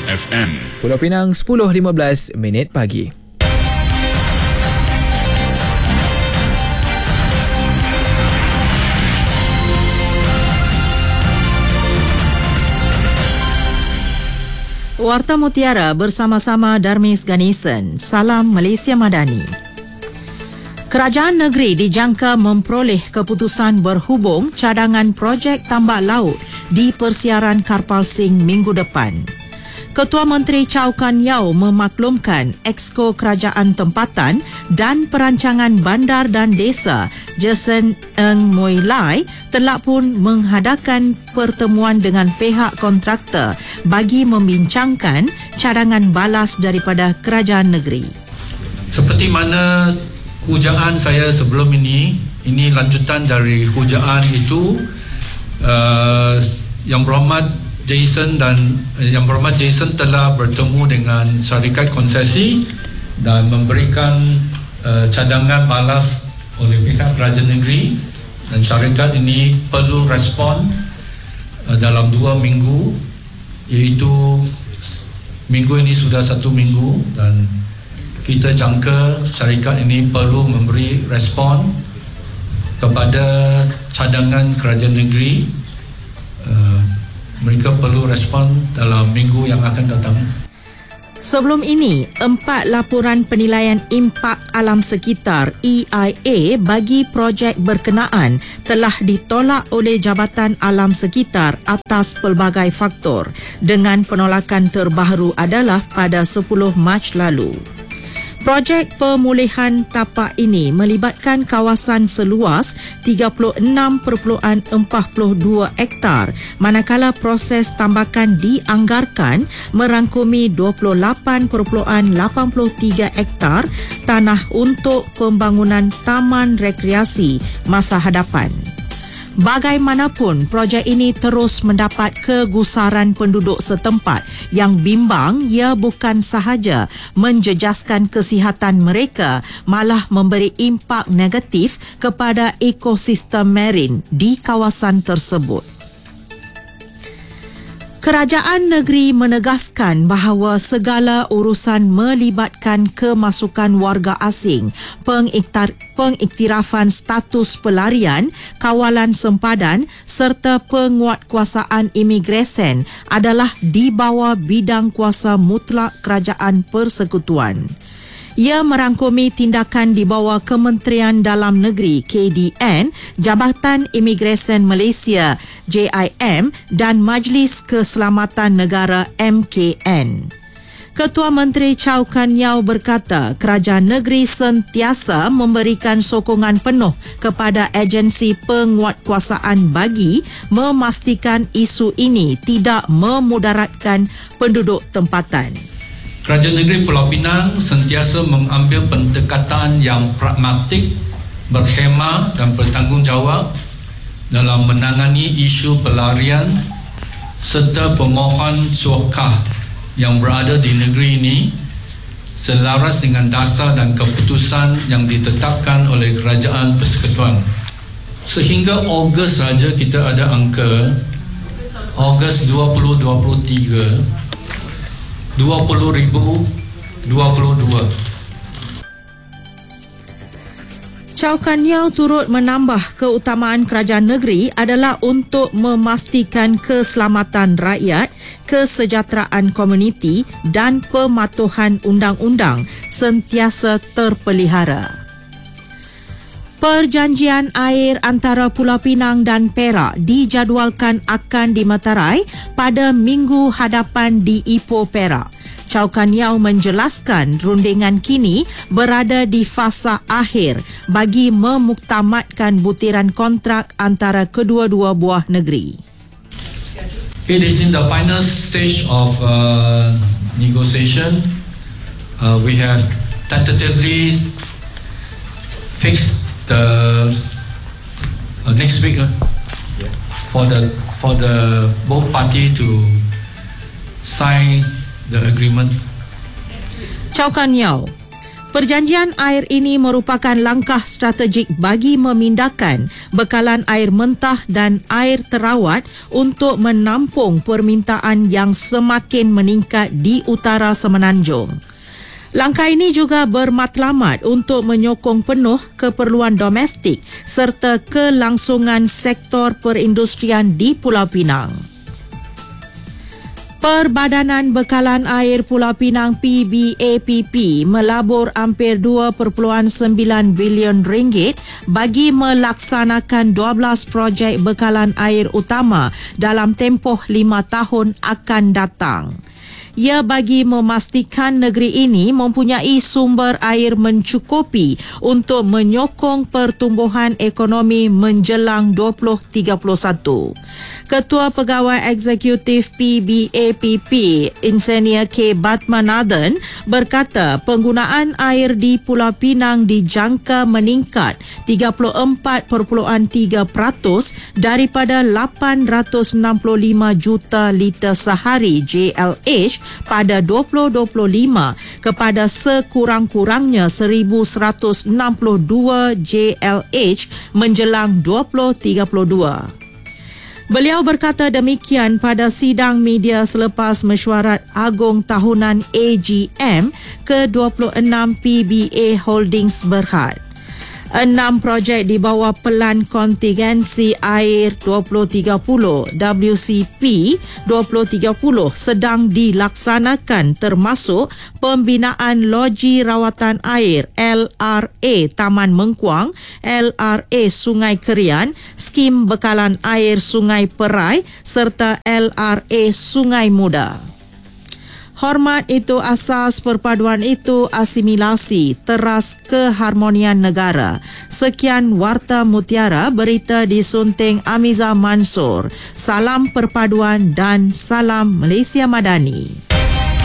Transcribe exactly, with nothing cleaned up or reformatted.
F M. Pulau Pinang sepuluh lima belas minit pagi. Warta Mutiara bersama-sama Darmis Ganesan. Salam Malaysia Madani. Kerajaan negeri dijangka memperoleh keputusan berhubung cadangan projek tambak laut di persiaran Karpal Singh minggu depan. Ketua Menteri Chow Kan Yeow memaklumkan Exco Kerajaan Tempatan dan Perancangan Bandar dan Desa Jason Ng Mui Lai telah pun mengadakan pertemuan dengan pihak kontraktor bagi membincangkan cadangan balas daripada kerajaan negeri. Seperti mana hujaan saya sebelum ini, ini lanjutan dari hujaan itu. Uh, Yang Berhormat Jason dan Yang Berhormat Jason telah bertemu dengan syarikat konsesi dan memberikan uh, cadangan balas oleh pihak kerajaan negeri, dan syarikat ini perlu respon uh, dalam dua minggu, iaitu minggu ini sudah satu minggu, dan kita jangka syarikat ini perlu memberi respon kepada cadangan kerajaan negeri. Uh, mereka perlu respon dalam minggu yang akan datang. Sebelum ini, empat laporan penilaian impak alam sekitar E I A bagi projek berkenaan telah ditolak oleh Jabatan Alam Sekitar atas pelbagai faktor, dengan penolakan terbaru adalah pada sepuluh Mac lalu. Projek pemulihan tapak ini melibatkan kawasan seluas tiga puluh enam perpuluhan empat dua hektar, manakala proses tambakan dianggarkan merangkumi dua puluh lapan perpuluhan lapan tiga hektar tanah untuk pembangunan taman rekreasi masa hadapan. Bagaimanapun, projek ini terus mendapat kegusaran penduduk setempat yang bimbang ia bukan sahaja menjejaskan kesihatan mereka, malah memberi impak negatif kepada ekosistem marin di kawasan tersebut. Kerajaan negeri menegaskan bahawa segala urusan melibatkan kemasukan warga asing, pengiktar, pengiktirafan status pelarian, kawalan sempadan serta penguatkuasaan imigresen adalah di bawah bidang kuasa mutlak Kerajaan Persekutuan. Ia merangkumi tindakan di bawah Kementerian Dalam Negeri K D N, Jabatan Imigresen Malaysia J I M dan Majlis Keselamatan Negara M K N. Ketua Menteri Chow Kan Yeow berkata kerajaan negeri sentiasa memberikan sokongan penuh kepada agensi penguatkuasaan bagi memastikan isu ini tidak memudaratkan penduduk tempatan. Kerajaan Negeri Pulau Pinang sentiasa mengambil pendekatan yang pragmatik, berkhemah dan bertanggungjawab dalam menangani isu pelarian serta pemohon syurkah yang berada di negeri ini selaras dengan dasar dan keputusan yang ditetapkan oleh Kerajaan Persekutuan. Sehingga Ogos saja kita ada angka Ogos dua ribu dua puluh tiga dua puluh ribu dua puluh dua. Chow Kan Yeow turut menambah keutamaan kerajaan negeri adalah untuk memastikan keselamatan rakyat, kesejahteraan komuniti dan pematuhan undang-undang sentiasa terpelihara. Perjanjian air antara Pulau Pinang dan Perak dijadualkan akan dimeterai pada minggu hadapan di Ipoh, Perak. Chow Kan Yeow menjelaskan rundingan kini berada di fasa akhir bagi memuktamadkan butiran kontrak antara kedua-dua buah negeri. It is in the final stage of uh, negotiation. Uh, we have tentatively fixed the uh, next week uh, yeah. for the for the both party to sign the agreement. Chow Kan Yeow. Perjanjian air ini merupakan langkah strategik bagi memindahkan bekalan air mentah dan air terawat untuk menampung permintaan yang semakin meningkat di utara Semenanjung. Langkah ini juga bermatlamat untuk menyokong penuh keperluan domestik serta kelangsungan sektor perindustrian di Pulau Pinang. Perbadanan Bekalan Air Pulau Pinang P B A P P melabur hampir dua perpuluhan sembilan bilion ringgit bagi melaksanakan dua belas projek bekalan air utama dalam tempoh lima tahun akan datang. Ia bagi memastikan negeri ini mempunyai sumber air mencukupi untuk menyokong pertumbuhan ekonomi menjelang dua ribu tiga puluh satu. Ketua Pegawai Eksekutif P B A P P, Insinyur K. Batmanathan, berkata penggunaan air di Pulau Pinang dijangka meningkat tiga puluh empat perpuluhan tiga peratus daripada lapan ratus enam puluh lima juta liter sehari J L H pada dua ribu dua puluh lima kepada sekurang-kurangnya seribu seratus enam puluh dua J L H menjelang dua ribu tiga puluh dua. Beliau berkata demikian pada sidang media selepas mesyuarat agung tahunan A G M ke dua puluh enam P B A Holdings Berhad. Enam projek di bawah Pelan Kontingensi Air dua ribu tiga puluh W C P dua ribu tiga puluh sedang dilaksanakan termasuk pembinaan loji rawatan air L R A Taman Mengkuang, L R A Sungai Kerian, skim bekalan air Sungai Perai serta L R A Sungai Muda. Hormat itu asas, perpaduan itu asimilasi, teras keharmonian negara. Sekian Warta Mutiara, berita disunting Amiza Mansur. Salam perpaduan dan salam Malaysia Madani.